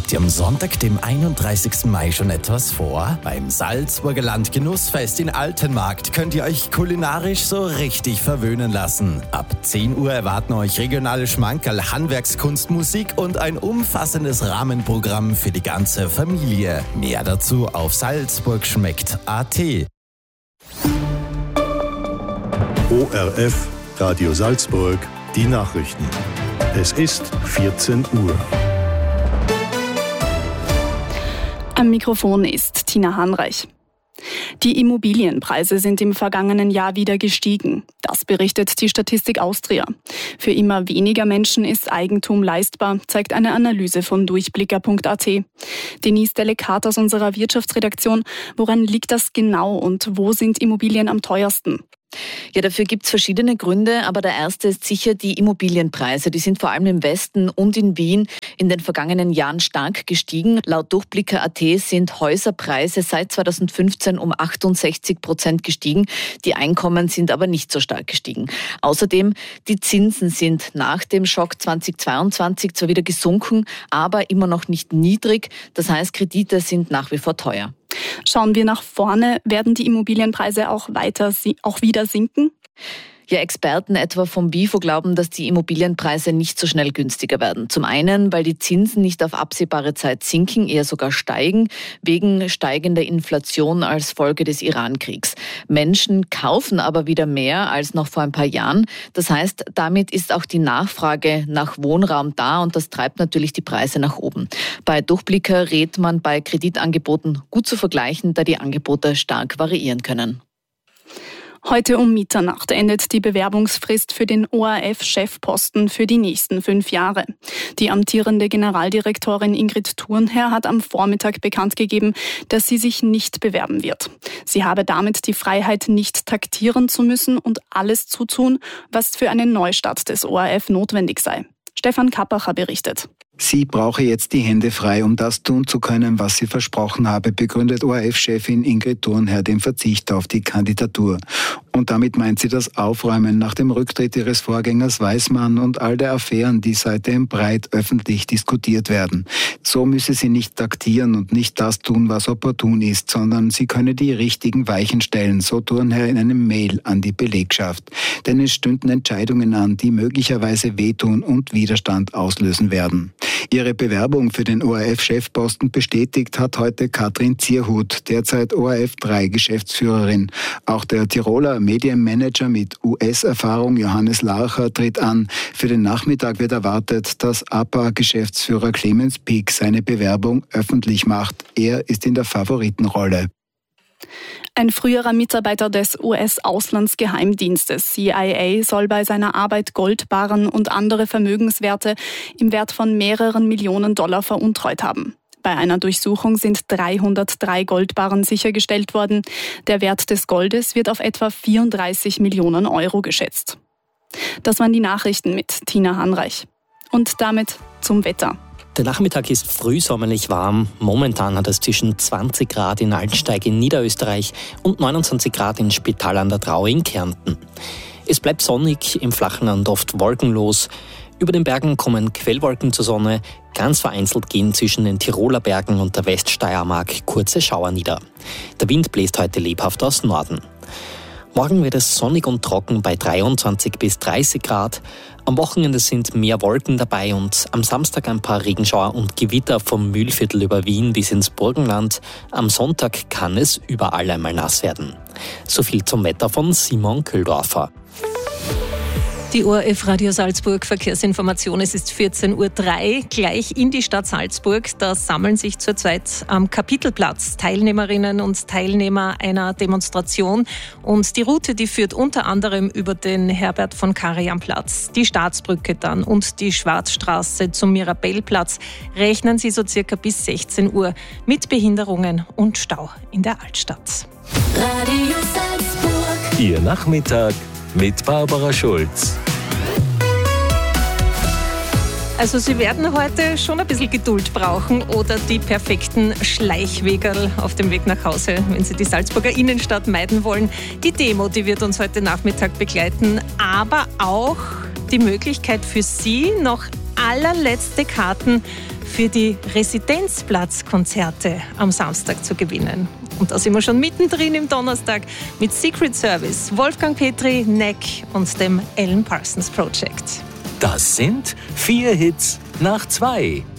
Habt ihr am Sonntag, dem 31. Mai schon etwas vor? Beim Salzburger Landgenussfest in Altenmarkt könnt ihr euch kulinarisch so richtig verwöhnen lassen. Ab 10 Uhr erwarten euch regionale Schmankerl, Handwerkskunst, Musik und ein umfassendes Rahmenprogramm für die ganze Familie. Mehr dazu auf salzburgschmeckt.at. ORF Radio Salzburg, die Nachrichten. Es ist 14 Uhr. Am Mikrofon ist Tina Hanreich. Die Immobilienpreise sind im vergangenen Jahr wieder gestiegen. Das berichtet die Statistik Austria. Für immer weniger Menschen ist Eigentum leistbar, zeigt eine Analyse von Durchblicker.at. Denise Delekat aus unserer Wirtschaftsredaktion. Woran liegt das genau und wo sind Immobilien am teuersten? Ja, dafür gibt es verschiedene Gründe, aber der erste ist sicher die Immobilienpreise. Die sind vor allem im Westen und in Wien in den vergangenen Jahren stark gestiegen. Laut Durchblicker.at sind Häuserpreise seit 2015 um 68% gestiegen. Die Einkommen sind aber nicht so stark gestiegen. Außerdem, die Zinsen sind nach dem Schock 2022 zwar wieder gesunken, aber immer noch nicht niedrig. Das heißt, Kredite sind nach wie vor teuer. Schauen wir nach vorne, werden die Immobilienpreise auch wieder sinken? Ja, Experten etwa vom WIFO glauben, dass die Immobilienpreise nicht so schnell günstiger werden. Zum einen, weil die Zinsen nicht auf absehbare Zeit sinken, eher sogar steigen, wegen steigender Inflation als Folge des Iran-Kriegs. Menschen kaufen aber wieder mehr als noch vor ein paar Jahren. Das heißt, damit ist auch die Nachfrage nach Wohnraum da und das treibt natürlich die Preise nach oben. Bei Durchblicker rät man bei Kreditangeboten gut zu vergleichen, da die Angebote stark variieren können. Heute um Mitternacht endet die Bewerbungsfrist für den ORF-Chefposten für die nächsten 5 Jahre. Die amtierende Generaldirektorin Ingrid Thurnherr hat am Vormittag bekannt gegeben, dass sie sich nicht bewerben wird. Sie habe damit die Freiheit, nicht taktieren zu müssen und alles zu tun, was für einen Neustart des ORF notwendig sei. Stefan Kappacher berichtet. Sie brauche jetzt die Hände frei, um das tun zu können, was sie versprochen habe, begründet ORF-Chefin Ingrid Thurnherr den Verzicht auf die Kandidatur. Und damit meint sie das Aufräumen nach dem Rücktritt ihres Vorgängers Weismann und all der Affären, die seitdem breit öffentlich diskutiert werden. So müsse sie nicht taktieren und nicht das tun, was opportun ist, sondern sie könne die richtigen Weichen stellen, so Thurnherr in einem Mail an die Belegschaft. Denn es stünden Entscheidungen an, die möglicherweise wehtun und Widerstand auslösen werden. Ihre Bewerbung für den ORF-Chefposten bestätigt hat heute Katrin Zierhut, derzeit ORF3-Geschäftsführerin. Auch der Tiroler Medienmanager mit US-Erfahrung Johannes Larcher tritt an. Für den Nachmittag wird erwartet, dass APA-Geschäftsführer Clemens Pick seine Bewerbung öffentlich macht. Er ist in der Favoritenrolle. Ein früherer Mitarbeiter des US-Auslandsgeheimdienstes CIA soll bei seiner Arbeit Goldbarren und andere Vermögenswerte im Wert von mehreren Millionen $Millionen veruntreut haben. Bei einer Durchsuchung sind 303 Goldbarren sichergestellt worden. Der Wert des Goldes wird auf etwa 34 Millionen Euro geschätzt. Das waren die Nachrichten mit Tina Hanreich. Und damit zum Wetter. Der Nachmittag ist frühsommerlich warm. Momentan hat es zwischen 20 Grad in Altsteig in Niederösterreich und 29 Grad in Spital an der Drau in Kärnten. Es bleibt sonnig, im flachen Land oft wolkenlos. Über den Bergen kommen Quellwolken zur Sonne. Ganz vereinzelt gehen zwischen den Tiroler Bergen und der Weststeiermark kurze Schauer nieder. Der Wind bläst heute lebhaft aus Norden. Morgen wird es sonnig und trocken bei 23 bis 30 Grad. Am Wochenende sind mehr Wolken dabei und am Samstag ein paar Regenschauer und Gewitter vom Mühlviertel über Wien bis ins Burgenland. Am Sonntag kann es überall einmal nass werden. So viel zum Wetter von Simon Köhldorfer. Die ORF Radio Salzburg Verkehrsinformation. Es ist 14.03 Uhr, gleich in die Stadt Salzburg. Da sammeln sich zurzeit am Kapitelplatz Teilnehmerinnen und Teilnehmer einer Demonstration. Und die Route, die führt unter anderem über den Herbert von Karajan-Platz, die Staatsbrücke dann und die Schwarzstraße zum Mirabellplatz. Rechnen Sie so circa bis 16 Uhr mit Behinderungen und Stau in der Altstadt. Radio Salzburg. Ihr Nachmittag mit Barbara Schulz. Also Sie werden heute schon ein bisschen Geduld brauchen oder die perfekten Schleichwegerl auf dem Weg nach Hause, wenn Sie die Salzburger Innenstadt meiden wollen. Die Demo, die wird uns heute Nachmittag begleiten, aber auch die Möglichkeit für Sie, noch allerletzte Karten für die Residenzplatzkonzerte am Samstag zu gewinnen. Und da sind wir schon mittendrin im Donnerstag mit Secret Service, Wolfgang Petri, Neck und dem Alan Parsons Project. Das sind 4 Hits nach 2.